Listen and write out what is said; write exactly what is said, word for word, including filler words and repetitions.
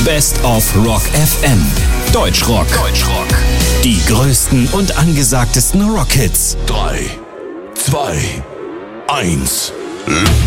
Best of Rock F M. Deutschrock. Deutschrock. Die größten und angesagtesten Rockhits. drei, zwei, eins